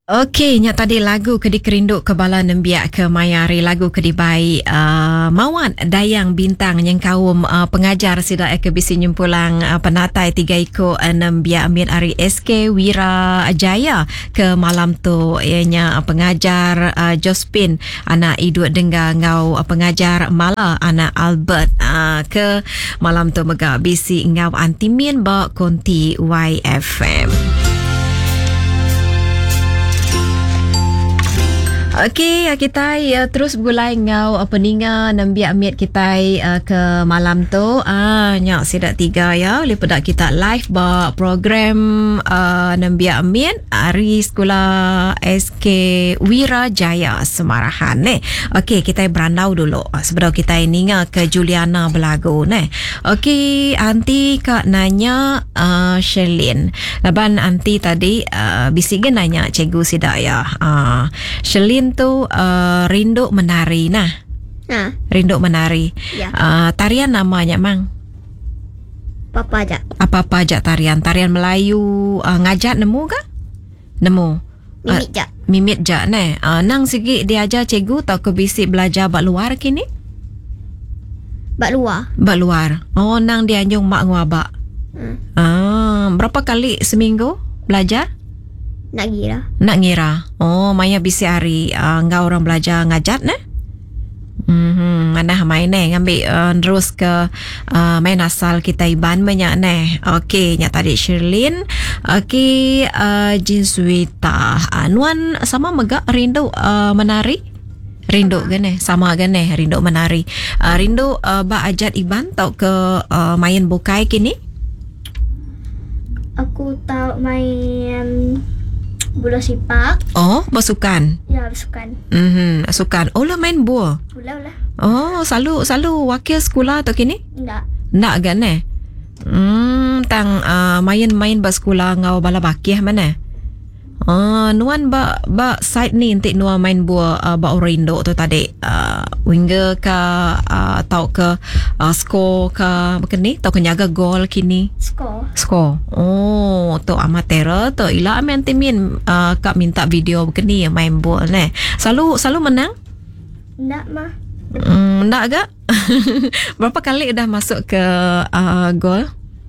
Okey, nya tadi lagu Kedi Kerinduk Kebala Nembiak ke Mayari, lagu Kedi Baik Mawat Dayang Bintang yang kaum pengajar sida ke bisi nyempulang penatai 3 iko Nembiak Amin Ari SK Wira Jaya ke malam tu ianya pengajar Jospin anak Idu Dengga ngau pengajar Mala anak Albert ke malam tu mega bisi ngau Antimin ba konti YFM. Okey, kita terus bergulai ngau peninga Nembiak Amit kita ke malam tu. Nyak sidak 3 ya. Lepas kita live ba program Nembiak Amit hari sekolah SK Wira Jaya Semarahan ne. Okey, kita berandau dulu. Sebelum kita ninga ke Juliana belagu ne. Okey, anti kak nanya Shelin. Laban anti tadi bisikan nanya cikgu sidak ya. Shelin tu rindu menari nah. Rindu menari. Ya. Tarian namanya mang. Apa aja? Apa-apa aja tarian. Tarian Melayu ngajak nemu ke? Nemu. Mimit ja. Mimit ja ne. Nang sigi diajar cikgu tau ke bisi belajar bak luar kini? Bak luar. Bak luar. Oh, nang dianjung mak ngwabak. Berapa kali seminggu belajar? Nak gira. Nak ngira. Oh, Maya bisi hari ngau orang belajar ngajat ne? Mana main ne ngambil terus ke main asal kita iban banyak ne. Okey, nya tadi Sherlyn. Okey, Jinswita. Nuan sama mega rindu menari? Rindu gane sama gane rindu menari. Rindu ba ajat iban tau ke main bukai kini? Aku tahu main bola sepak. Oh, bersukan. Ya, bersukan. Sukan. Oh, lah main bola. Bola. Oh, selalu wakil sekolah atau kini? Enggak. Nak kan eh? Tang main-main ba sekolah ngau bala bakih mana? Nuan ba side ni nanti nuan main bola ba Orindo tu tadi. Winger ka tau ke score ka begini tau ke nyaga gol kini. Skor. Oh, tu amateur tu ila amen timin kak minta video begini main bola ne. Selalu menang? Enggak mah. Enggak agak? Berapa kali dah masuk ke gol?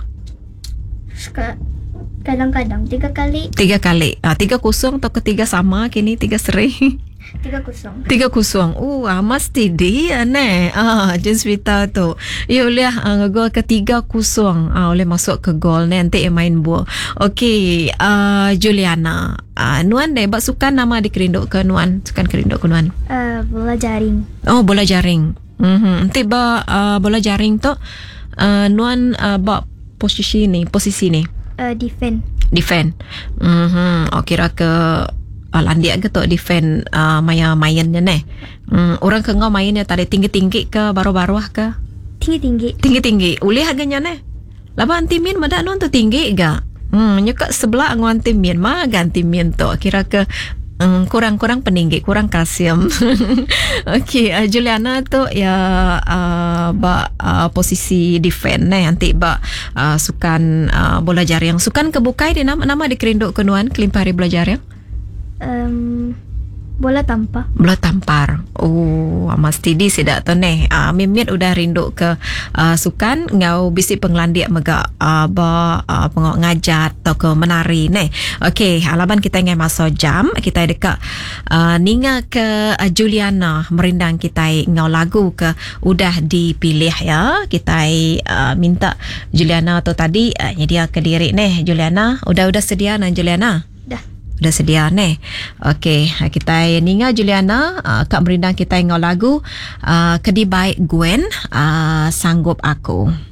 Kadang-kadang 3 kali. 3 kali. 3-0 atau ke 3 sama kini 3 seri. 3-0. 3-0. Mesti dia ne. Jinswita tu. Ya boleh gol ke 3-0. Boleh masuk ke gol ne nanti main bola. Okey, Juliana. Nuan deh bak sukan nama di kerinduk ke Nuan? Sukan kerinduk ke Nuan? Bola jaring. Oh, bola jaring. Nanti ba bola jaring tu Nuan bak posisi ni. Defend. Oh, kira ke landia ke tu defend maya mainnya ne. Orang ke ngau mainnya tadi tinggi-tinggi ke baru-baru ke? Tinggi-tinggi. Ulih harganya ne. Laba antimin mada non tu tinggi ga? Nyuka sebelah ngau antimin mah ganti min tu. Kira ke kurang peninggi, kurang kalsium. Okey, Juliana tu ya posisi defend ne nanti sukan bola jaring. Sukan kebukai di nama di kerinduk kenuan kelimpari bola jaring. Bola tampar. Bola tampar. Oh, mesti di sidak tu ne. Mimit udah rindu ke sukan ngau bisi penglandia mega pengok ngajat atau ke menari ne. Okey, alaban kita ngai masuk jam. Kita dekat ninga ke Juliana merindang kita ngau lagu ke udah dipilih ya. Kita minta Juliana tu tadi dia ke diri ne. Juliana, udah sedia nan Juliana? Dah sedia ne. Okey, kita ninga Juliana kak merindang kita ngau lagu Kedi Baik Gwen Sanggup Aku.